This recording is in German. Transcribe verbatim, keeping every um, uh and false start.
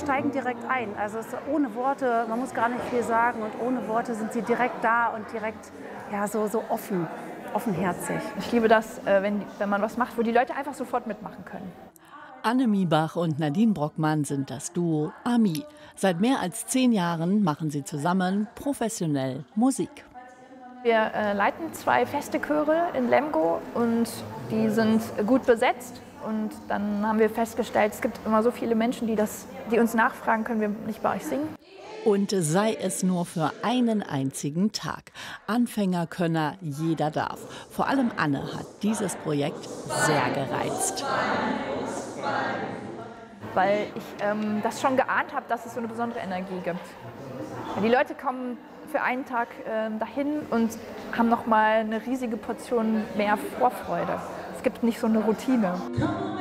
steigen direkt ein. Also es ist ohne Worte, man muss gar nicht viel sagen und ohne Worte sind sie direkt da und direkt ja, so, so offen, offenherzig. Ich liebe das, wenn, wenn man was macht, wo die Leute einfach sofort mitmachen können. Anne Miebach und Nadine Brockmann sind das Duo Ami. Seit mehr als zehn Jahren machen sie zusammen professionell Musik. Wir äh, leiten zwei feste Chöre in Lemgo und die sind gut besetzt. Und dann haben wir festgestellt, es gibt immer so viele Menschen, die, das, die uns nachfragen, können wir nicht bei euch singen. Und sei es nur für einen einzigen Tag. Anfängerkönner jeder darf. Vor allem Anne hat dieses Projekt sehr gereizt. Weil ich ähm, das schon geahnt habe, dass es so eine besondere Energie gibt. Die Leute kommen für einen Tag äh, dahin und haben noch mal eine riesige Portion mehr Vorfreude. Es gibt nicht so eine Routine.